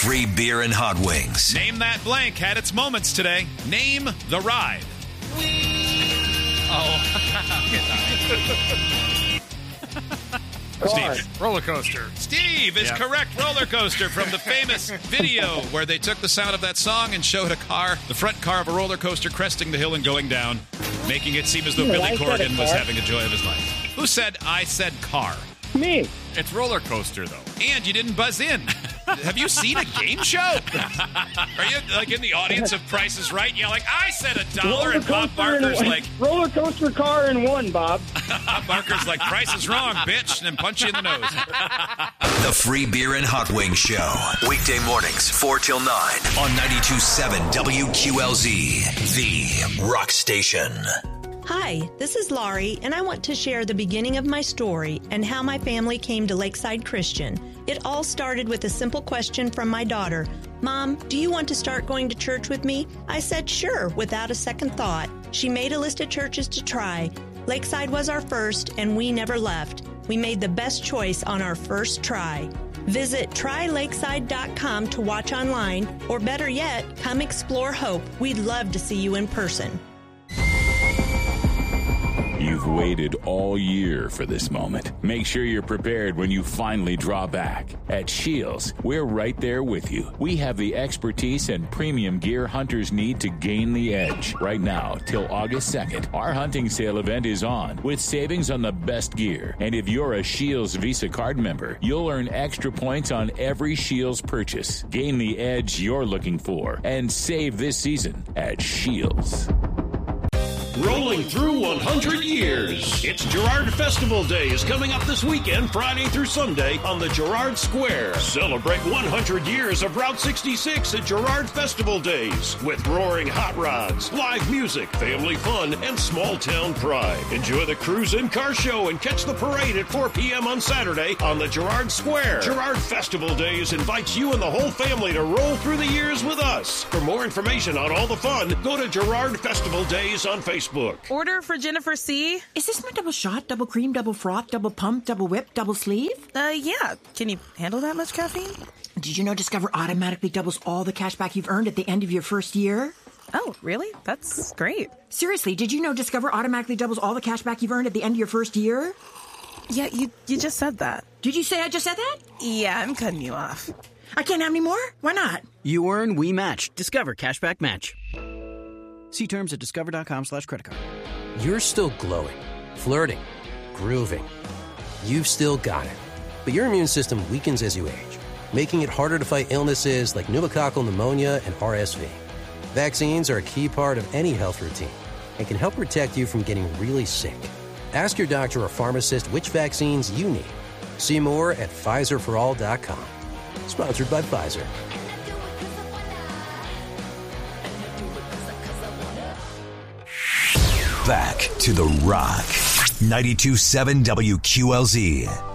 free beer and hot wings. Name That Blank had its moments today. Name the ride. Steve. Roller coaster. Steve is correct. Roller coaster from the famous video where they took the sound of that song and showed a car, the front car of a roller coaster, cresting the hill and going down, making it seem as though Billy Corgan was having the joy of his life. Who said I said car? Me. It's roller coaster, though. And you didn't buzz in. Have you seen a game show? Are you like in the audience of Price is Right? You're like, I said $1, and Bob Barker's like... Roller coaster car in one, Bob. Bob Barker's like, Price is wrong, bitch, and then punch you in the nose. The Free Beer and Hot Wings Show. Weekday mornings, 4 till 9 on 92.7 WQLZ, the rock station. Hi, this is Laurie, and I want to share the beginning of my story and how my family came to Lakeside Christian. It all started with a simple question from my daughter. Mom, do you want to start going to church with me? I said sure, without a second thought. She made a list of churches to try. Lakeside was our first, and we never left. We made the best choice on our first try. Visit trylakeside.com to watch online, or better yet, come explore Hope. We'd love to see you in person. You've waited all year for this moment. Make sure you're prepared when you finally draw back. At Shields, we're right there with you. We have the expertise and premium gear hunters need to gain the edge. Right now, till August 2nd, our hunting sale event is on with savings on the best gear. And if you're a Shields Visa card member, you'll earn extra points on every Shields purchase. Gain the edge you're looking for and save this season at Shields. Rolling through 100 years. It's Girard Festival Days coming up this weekend, Friday through Sunday on the Girard Square. Celebrate 100 years of Route 66 at Girard Festival Days with roaring hot rods, live music, family fun, and small town pride. Enjoy the cruise and car show and catch the parade at 4 p.m. on Saturday on the Girard Square. Girard Festival Days invites you and the whole family to roll through the years with us. For more information on all the fun, go to Girard Festival Days on Facebook. Order for Jennifer C. Is this my double shot, double cream, double froth, double pump, double whip, double sleeve? Yeah. Can you handle that much caffeine? Did you know Discover automatically doubles all the cash back you've earned at the end of your first year? Oh, really? That's great. Seriously, did you know Discover automatically doubles all the cash back you've earned at the end of your first year? Yeah, you just said that. Did you say I just said that? Yeah, I'm cutting you off. I can't have any more? Why not? You earn, we match. Discover Cashback Match. See terms at discover.com/creditcard. You're still glowing, flirting, grooving. You've still got it. But your immune system weakens as you age, making it harder to fight illnesses like pneumococcal pneumonia and RSV. Vaccines are a key part of any health routine and can help protect you from getting really sick. Ask your doctor or pharmacist which vaccines you need. See more at PfizerForAll.com. Sponsored by Pfizer. Back to The Rock. 92.7 WQLZ.